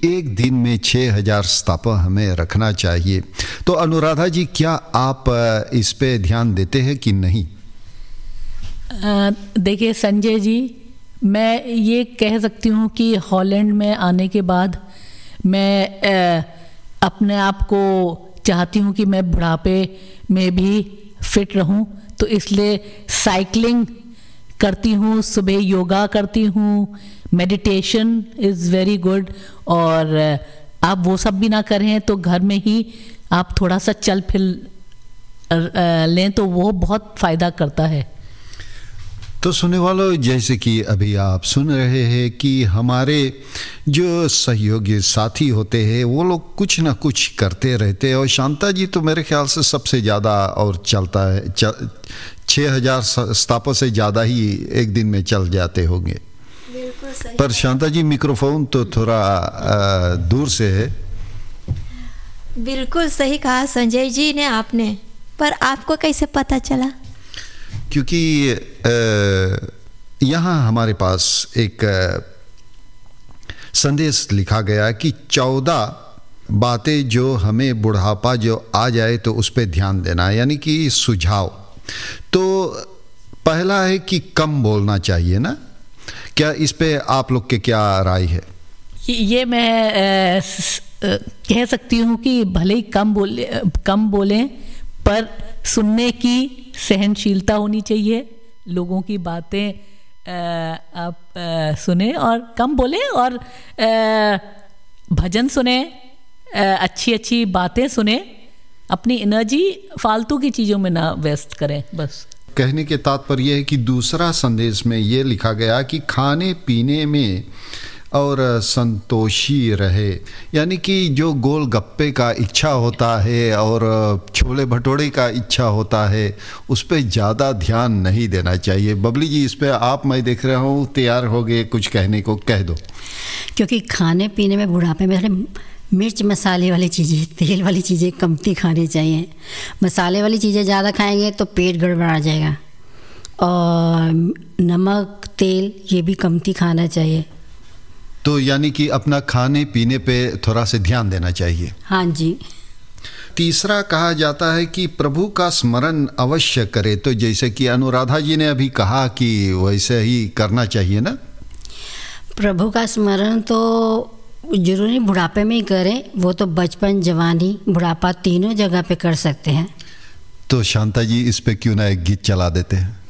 एक दिन में 6000 स्ताप हमें रखना चाहिए, तो अनुराधा जी क्या आप इस पे ध्यान देते हैं कि नहीं? देखिए संजय जी, मैं ये कह सकती हूँ कि हॉलैंड में आने के बाद मैं अपने आप को चाहती हूँ कि मैं बुढ़ापे में भी फिट रहूँ, तो इसलिए साइकिलिंग करती हूँ, सुबह योगा करती हूँ, मेडिटेशन इज़ वेरी गुड। और आप वो सब भी ना करें तो घर में ही आप थोड़ा सा चल फिर लें तो वो बहुत फ़ायदा करता है। तो सुनने वालों, जैसे कि अभी आप सुन रहे हैं कि हमारे जो सहयोगी साथी होते हैं वो लोग कुछ ना कुछ करते रहते हैं, और शांता जी तो मेरे ख्याल से सबसे ज़्यादा और चलता है, 6000 स्तापों से ज़्यादा ही एक दिन में चल जाते होंगे। बिल्कुल सही। पर शांता जी मिक्रोफोन तो थोड़ा दूर से है। बिल्कुल सही कहा संजय जी ने आपने, पर आपको कैसे पता चला? क्योंकि यहाँ हमारे पास एक संदेश लिखा गया कि 14 बातें जो हमें बुढ़ापा जो आ जाए तो उस पर ध्यान देना, यानी कि सुझाव। तो पहला है कि कम बोलना चाहिए ना, क्या इस पे आप लोग के क्या राय है? ये मैं कह सकती हूँ कि भले ही कम बोलें पर सुनने की सहनशीलता होनी चाहिए, लोगों की बातें आप सुने और कम बोले, और भजन सुने, अच्छी अच्छी बातें सुने, अपनी एनर्जी फालतू की चीज़ों में ना वेस्ट करें। बस कहने के तात्पर्य है कि दूसरा संदेश में ये लिखा गया कि खाने पीने में और संतोषी रहे, यानी कि जो गोल गप्पे का इच्छा होता है और छोले भटूरे का इच्छा होता है उस पर ज़्यादा ध्यान नहीं देना चाहिए। बबली जी, इस पर आप, मैं देख रहा हूँ तैयार हो गए कुछ कहने को, कह दो। क्योंकि खाने पीने में बुढ़ापे में मिर्च मसाले वाली चीज़ें, तेल वाली चीज़ें कमती खानी चाहिए। मसाले वाली चीज़ें ज़्यादा खाएंगे तो पेट गड़बड़ा जाएगा, और नमक तेल ये भी कमती खाना चाहिए। तो यानी कि अपना खाने पीने पे थोड़ा से ध्यान देना चाहिए। हाँ जी। तीसरा कहा जाता है कि प्रभु का स्मरण अवश्य करे, तो जैसे कि अनुराधा जी ने अभी कहा कि वैसे ही करना चाहिए ना। प्रभु का स्मरण तो जरूरी बुढ़ापे में ही करें, वो तो बचपन जवानी बुढ़ापा तीनों जगह पे कर सकते हैं। तो शांता जी, इस पे क्यों ना एक गीत चला देते हैं?